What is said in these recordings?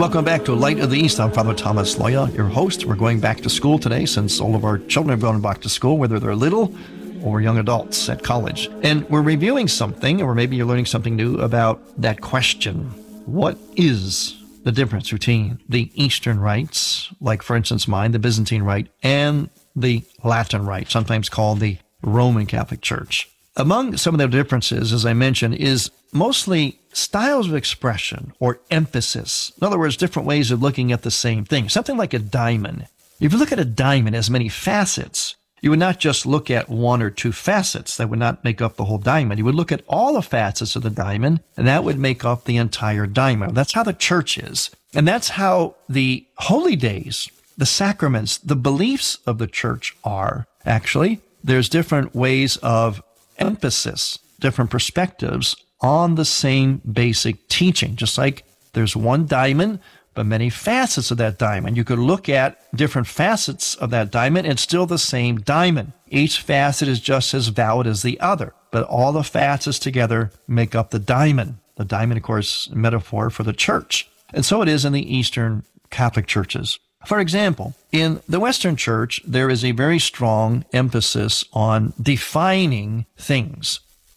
Welcome back to Light of the East. I'm Father Thomas Loya, your host. We're going back to school today since all of our children have gone back to school, whether they're little or young adults at college. And we're reviewing something, or maybe you're learning something new about that question. What is the difference between the Eastern rites, like for instance mine, the Byzantine Rite, and the Latin Rite, sometimes called the Roman Catholic Church? Among some of the differences, as I mentioned, is mostly styles of expression or emphasis. In other words, different ways of looking at the same thing. Something like a diamond. If you look at a diamond as many facets, you would not just look at one or two facets. That would not make up the whole diamond. You would look at all the facets of the diamond, and that would make up the entire diamond. That's how the church is. And that's how the holy days, the sacraments, the beliefs of the church are. Actually, there's different ways of emphasis, different perspectives on the same basic teaching. Just like there's one diamond, but many facets of that diamond. You could look at different facets of that diamond and still the same diamond. Each facet is just as valid as the other, but all the facets together make up the diamond. The diamond, of course, a metaphor for the church. And so it is in the Eastern Catholic churches. For example, in the Western Church, there is a very strong emphasis on defining things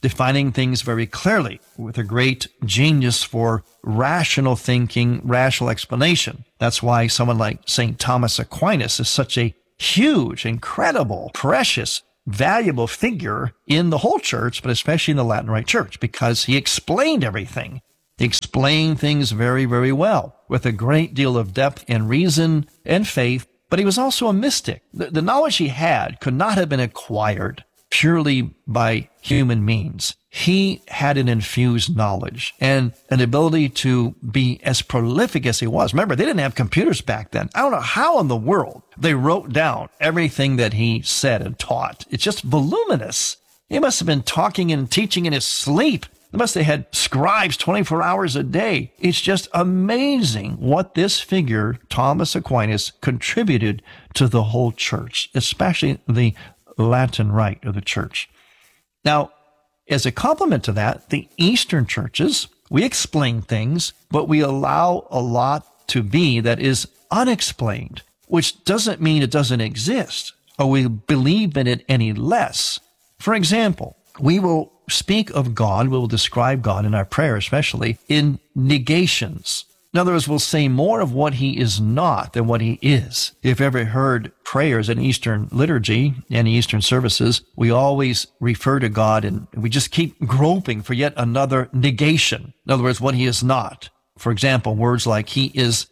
very clearly with a great genius for rational thinking, rational explanation. That's why someone like St. Thomas Aquinas is such a huge, incredible, precious, valuable figure in the whole church, but especially in the Latin Rite Church, because he explained everything. He explained things very, very well with a great deal of depth and reason and faith, but he was also a mystic. The knowledge he had could not have been acquired purely by human means. He had an infused knowledge and an ability to be as prolific as he was. Remember, they didn't have computers back then. I don't know how in the world they wrote down everything that he said and taught. It's just voluminous. He must have been talking and teaching in his sleep. They must have had scribes 24 hours a day. It's just amazing what this figure, Thomas Aquinas, contributed to the whole church, especially the Latin Rite of the church. Now, as a complement to that, the Eastern churches, we explain things, but we allow a lot to be that is unexplained, which doesn't mean it doesn't exist or we believe in it any less. For example, we will speak of God, we will describe God in our prayer, especially in negations. In other words, we'll say more of what he is not than what he is. If you ever heard prayers in Eastern liturgy and Eastern services, we always refer to God and we just keep groping for yet another negation. In other words, what he is not. For example, words like he is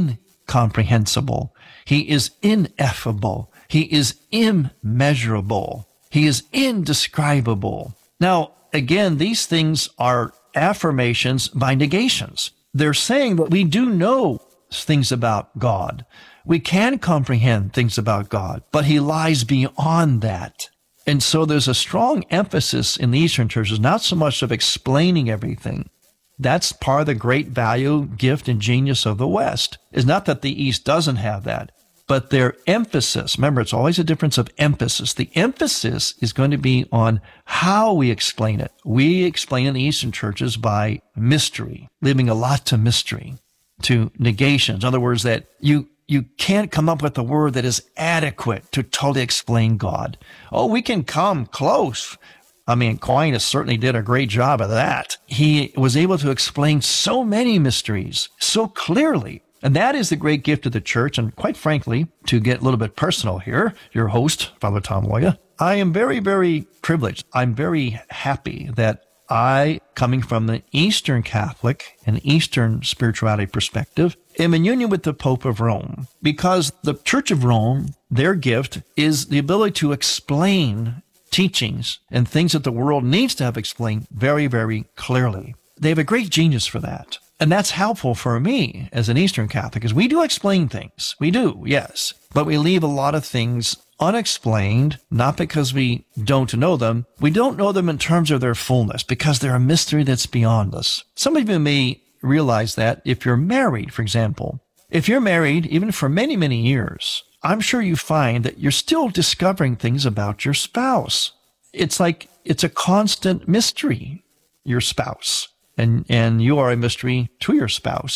incomprehensible, he is ineffable, he is immeasurable, he is indescribable. Now, again, these things are affirmations by negations. They're saying that we do know things about God. We can comprehend things about God, but he lies beyond that. And so there's a strong emphasis in the Eastern churches, not so much of explaining everything. That's part of the great value, gift, and genius of the West. It's not that the East doesn't have that, but their emphasis, remember, it's always a difference of emphasis. The emphasis is going to be on how we explain it. We explain in the Eastern churches by mystery, leaving a lot to mystery, to negations. In other words, that you can't come up with a word that is adequate to totally explain God. Oh, we can come close. I mean, Aquinas certainly did a great job of that. He was able to explain so many mysteries so clearly. And that is the great gift of the church. And quite frankly, to get a little bit personal here, your host, Father Tom Loya, I am very, very privileged. I'm very happy that I, coming from the Eastern Catholic and Eastern spirituality perspective, am in union with the Pope of Rome, because the Church of Rome, their gift is the ability to explain teachings and things that the world needs to have explained very, very clearly. They have a great genius for that. And that's helpful for me as an Eastern Catholic, because we do explain things. We do, yes. But we leave a lot of things unexplained, not because we don't know them. We don't know them in terms of their fullness, because they're a mystery that's beyond us. Some of you may realize that if you're married, for example, if you're married, even for many, many years, I'm sure you find that you're still discovering things about your spouse. It's like it's a constant mystery, your spouse. And you are a mystery to your spouse.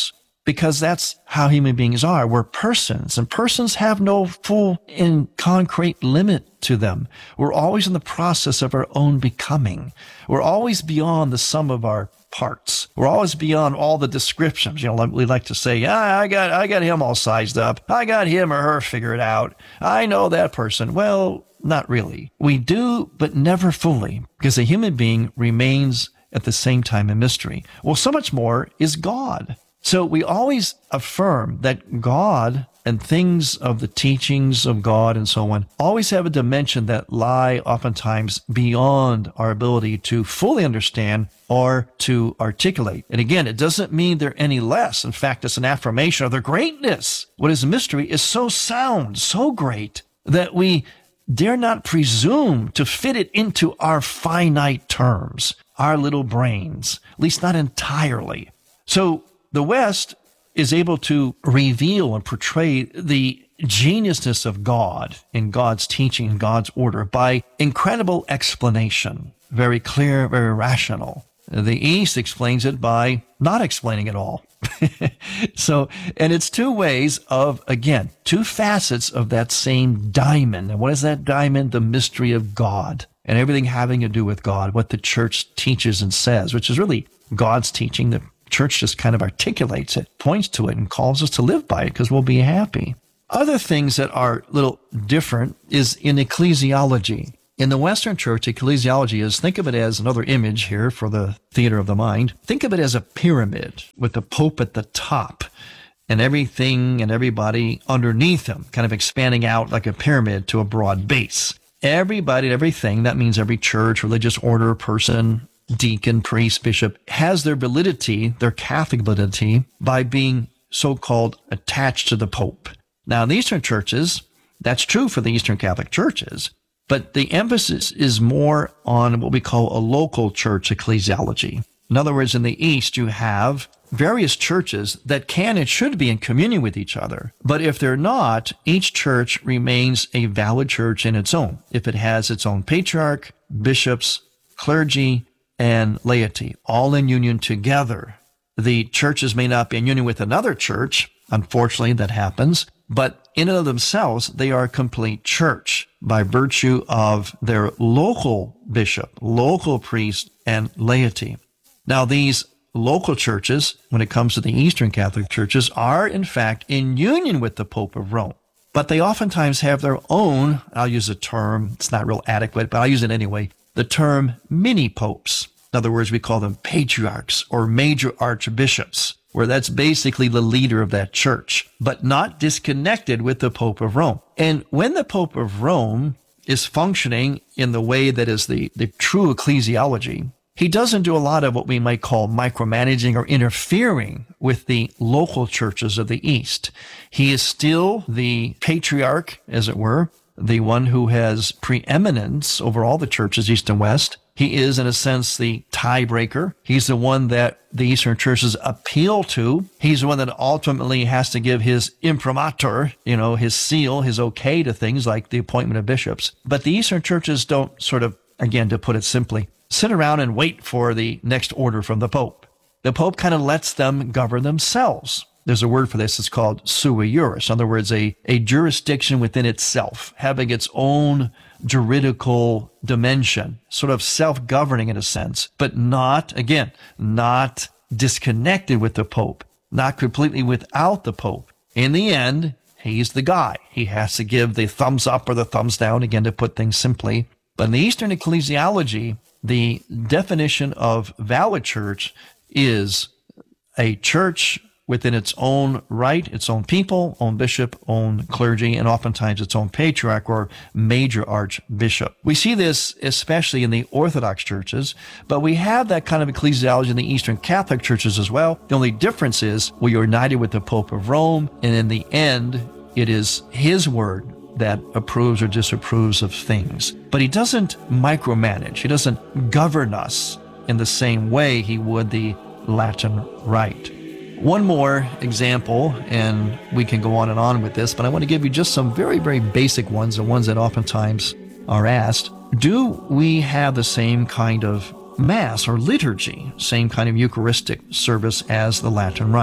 because that's how human beings are. We're persons, and persons have no full and concrete limit to them. We're always in the process of our own becoming. We're always beyond the sum of our parts. We're always beyond all the descriptions. We like to say, I got him all sized up. I got him or her figured out. I know that person. Well, not really. We do, but never fully, because a human being remains at the same time a mystery. Well, so much more is God. So we always affirm that God and things of the teachings of God and so on always have a dimension that lie oftentimes beyond our ability to fully understand or to articulate. And again, it doesn't mean they're any less. In fact, it's an affirmation of their greatness. What is a mystery is so sound, so great, that we dare not presume to fit it into our finite terms, our little brains, at least not entirely. So the West is able to reveal and portray the geniusness of God in God's teaching and God's order by incredible explanation, very clear, very rational. The East explains it by not explaining it all. And it's two ways of, again, two facets of that same diamond. And what is that diamond? The mystery of God and everything having to do with God, what the church teaches and says, which is really God's teaching. The church just kind of articulates it, points to it, and calls us to live by it because we'll be happy. Other things that are a little different is in ecclesiology. In the Western church, ecclesiology is, think of it as another image here for the theater of the mind. Think of it as a pyramid with the Pope at the top and everything and everybody underneath him, kind of expanding out like a pyramid to a broad base. Everybody, everything, that means every church, religious order, person, deacon, priest, bishop, has their validity, their Catholic validity, by being so-called attached to the Pope. Now, in the Eastern churches, that's true for the Eastern Catholic churches, but the emphasis is more on what we call a local church ecclesiology. In other words, in the East, you have various churches that can and should be in communion with each other. But if they're not, each church remains a valid church in its own, if it has its own patriarch, bishops, clergy, and laity, all in union together. The churches may not be in union with another church. Unfortunately, that happens. But in and of themselves, they are a complete church by virtue of their local bishop, local priest, and laity. Now, these local churches, when it comes to the Eastern Catholic churches, are in fact in union with the Pope of Rome. But they oftentimes have their own, I'll use a term, it's not real adequate, but I'll use it anyway, the term mini-popes. In other words, we call them patriarchs or major archbishops, where that's basically the leader of that church, but not disconnected with the Pope of Rome. And when the Pope of Rome is functioning in the way that is the true ecclesiology, he doesn't do a lot of what we might call micromanaging or interfering with the local churches of the East. He is still the patriarch, as it were, the one who has preeminence over all the churches, East and West. He is, in a sense, the tiebreaker. He's the one that the Eastern churches appeal to. He's the one that ultimately has to give his imprimatur, his seal, his okay to things like the appointment of bishops. But the Eastern churches don't sort of, again, to put it simply, sit around and wait for the next order from the Pope. The Pope kind of lets them govern themselves. There's a word for this. It's called sui juris. In other words, a jurisdiction within itself, having its own juridical dimension, sort of self-governing in a sense, but not disconnected with the Pope, not completely without the Pope. In the end, he's the guy. He has to give the thumbs up or the thumbs down, again, to put things simply. But in the Eastern ecclesiology, the definition of valid church is a church within its own right, its own people, own bishop, own clergy, and oftentimes its own patriarch or major archbishop. We see this especially in the Orthodox churches, but we have that kind of ecclesiology in the Eastern Catholic churches as well. The only difference is we are united with the Pope of Rome, and in the end, it is his word that approves or disapproves of things. But he doesn't micromanage. He doesn't govern us in the same way he would the Latin Rite. One more example, and we can go on and on with this, but I want to give you just some very, very basic ones, the ones that oftentimes are asked. Do we have the same kind of Mass or liturgy, same kind of Eucharistic service as the Latin Rite?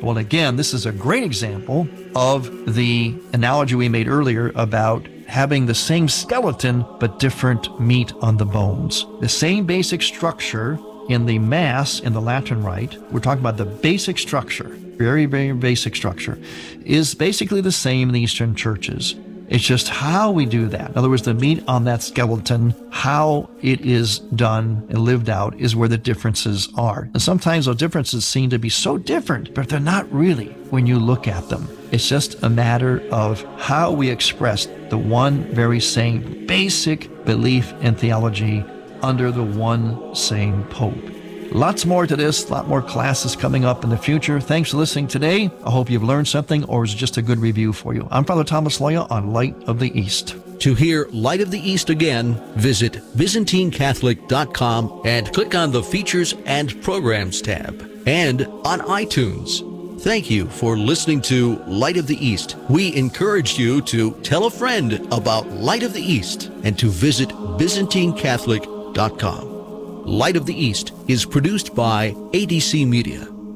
Well, again, this is a great example of the analogy we made earlier about having the same skeleton but different meat on the bones. The same basic structure in the Mass in the Latin Rite, we're talking about the basic structure, very, very basic structure, is basically the same in the Eastern churches. It's just how we do that. In other words, the meat on that skeleton, how it is done and lived out is where the differences are. And sometimes those differences seem to be so different, but they're not really when you look at them. It's just a matter of how we express the one very same basic belief and theology under the one same Pope. Lots more to this, a lot more classes coming up in the future. Thanks for listening today. I hope you've learned something, or is it just a good review for you? I'm Father Thomas Loya on Light of the East. To hear Light of the East again, visit ByzantineCatholic.com and click on the Features and Programs tab, and on iTunes. Thank you for listening to Light of the East. We encourage you to tell a friend about Light of the East and to visit ByzantineCatholic.com. Light of the East is produced by ADC Media.